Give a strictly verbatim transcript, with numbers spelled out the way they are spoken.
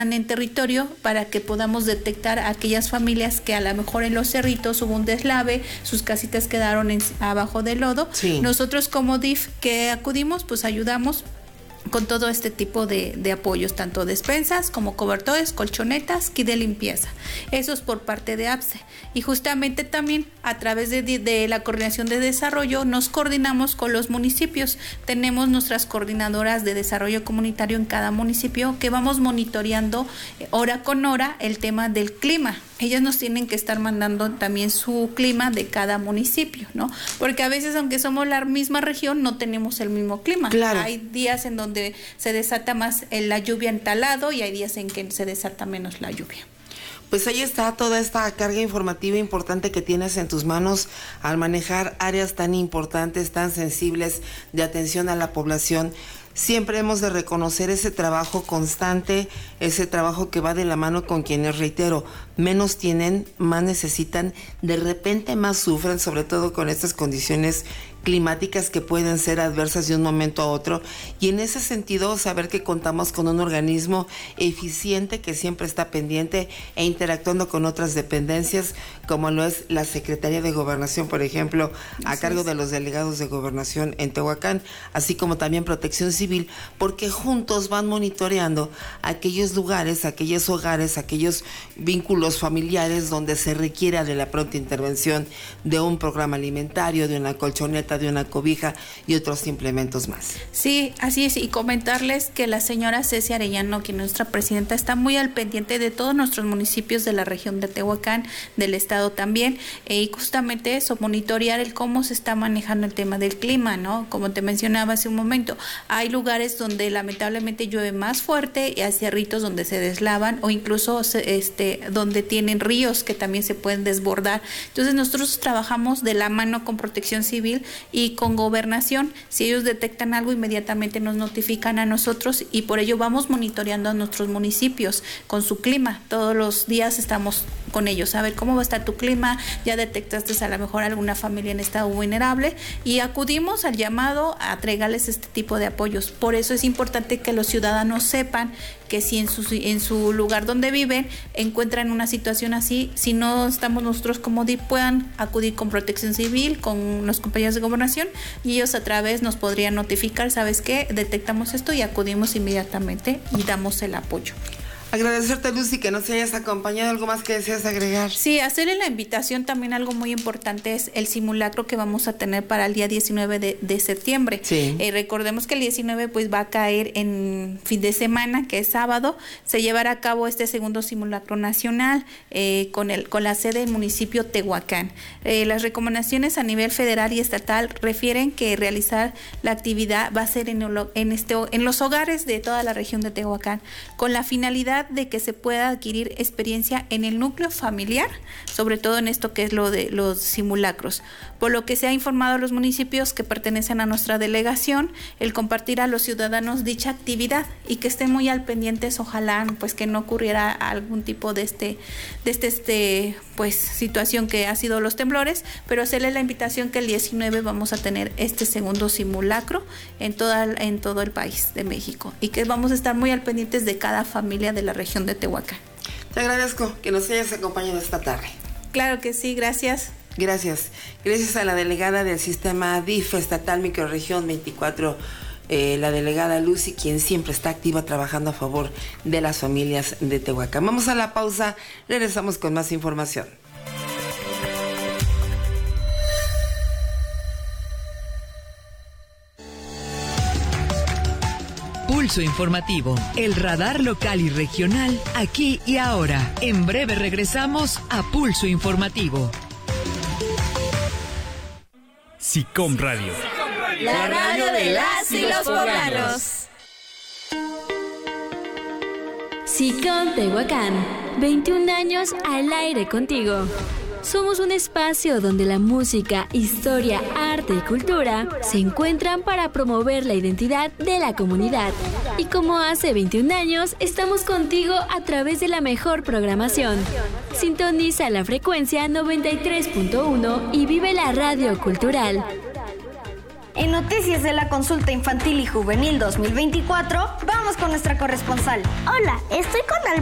en territorio para que podamos detectar a aquellas familias que a lo mejor en los cerritos hubo un deslave, sus casitas quedaron en, abajo del lodo. Sí. Nosotros como D I F que acudimos, pues ayudamos con todo este tipo de, de apoyos, tanto despensas como cobertores, colchonetas, kit de limpieza. Eso es por parte de A P S E. Y justamente también a través de, de la coordinación de desarrollo nos coordinamos con los municipios. Tenemos nuestras coordinadoras de desarrollo comunitario en cada municipio que vamos monitoreando hora con hora el tema del clima. Ellas nos tienen que estar mandando también su clima de cada municipio, ¿no? Porque a veces, aunque somos la misma región, no tenemos el mismo clima. Claro. Hay días en donde se desata más la lluvia en tal lado y hay días en que se desata menos la lluvia. Pues ahí está toda esta carga informativa importante que tienes en tus manos al manejar áreas tan importantes, tan sensibles de atención a la población. Siempre hemos de reconocer ese trabajo constante, ese trabajo que va de la mano con quienes, reitero, menos tienen, más necesitan, de repente más sufren, sobre todo con estas condiciones climáticas que pueden ser adversas de un momento a otro, y en ese sentido saber que contamos con un organismo eficiente que siempre está pendiente e interactuando con otras dependencias, como lo es la Secretaría de Gobernación, por ejemplo, a cargo de los delegados de Gobernación en Tehuacán, así como también Protección Civil, porque juntos van monitoreando aquellos lugares, aquellos hogares, aquellos vínculos familiares donde se requiera de la pronta intervención de un programa alimentario, de una colchoneta, de una cobija y otros implementos más. Sí, así es, y comentarles que la señora Ceci Arellano, que nuestra presidenta, está muy al pendiente de todos nuestros municipios de la región de Tehuacán, del estado también, e, y justamente eso, monitorear el cómo se está manejando el tema del clima, ¿no? Como te mencionaba hace un momento, hay lugares donde lamentablemente llueve más fuerte y hay cerritos donde se deslavan o incluso este, donde tienen ríos que también se pueden desbordar. Entonces nosotros trabajamos de la mano con Protección Civil y con Gobernación. Si ellos detectan algo, inmediatamente nos notifican a nosotros y por ello vamos monitoreando a nuestros municipios con su clima. Todos los días estamos con ellos, a ver cómo va a estar tu clima, ya detectaste a lo mejor alguna familia en estado vulnerable y acudimos al llamado a entregarles este tipo de apoyos. Por eso es importante que los ciudadanos sepan que si en su, en su lugar donde viven encuentran una situación así, si no estamos nosotros como D I P, puedan acudir con Protección Civil, con los compañeros de Gobernación, y ellos a través nos podrían notificar, ¿sabes qué? Detectamos esto y acudimos inmediatamente y damos el apoyo. Agradecerte, Lucy, que nos hayas acompañado. ¿Algo más que deseas agregar? Sí, hacerle la invitación también. Algo muy importante es el simulacro que vamos a tener para el día diecinueve de, de septiembre. Sí. Eh, recordemos que el diecinueve pues va a caer en fin de semana, que es sábado. Se llevará a cabo este segundo simulacro nacional eh, con, el, con la sede del municipio Tehuacán. Eh, las recomendaciones a nivel federal y estatal refieren que realizar la actividad va a ser en, en, este, en los hogares de toda la región de Tehuacán, con la finalidad de que se pueda adquirir experiencia en el núcleo familiar, sobre todo en esto que es lo de los simulacros. Por lo que se ha informado a los municipios que pertenecen a nuestra delegación el compartir a los ciudadanos dicha actividad y que estén muy al pendientes, ojalá pues que no ocurriera algún tipo de este, de este, este pues situación que ha sido los temblores, pero hacerles la invitación que el diecinueve vamos a tener este segundo simulacro en toda en todo el país de México y que vamos a estar muy al pendientes de cada familia de la región de Tehuacán. Te agradezco que nos hayas acompañado esta tarde. Claro que sí, gracias. Gracias. Gracias a la delegada del sistema D I F estatal microrregión veinticuatro, eh, la delegada Lucy, quien siempre está activa trabajando a favor de las familias de Tehuacán. Vamos a la pausa, regresamos con más información. Pulso Informativo, el radar local y regional, aquí y ahora. En breve regresamos a Pulso Informativo. SICOM Radio. La radio de las y los poblanos. SICOM Tehuacán, veintiún años al aire contigo. Somos un espacio donde la música, historia, arte y cultura se encuentran para promover la identidad de la comunidad. Y como hace veintiún años, estamos contigo a través de la mejor programación. Sintoniza la frecuencia noventa y tres punto uno y vive la radio cultural. En Noticias de la Consulta Infantil y Juvenil dos mil veinticuatro, vamos con nuestra corresponsal. Hola, estoy con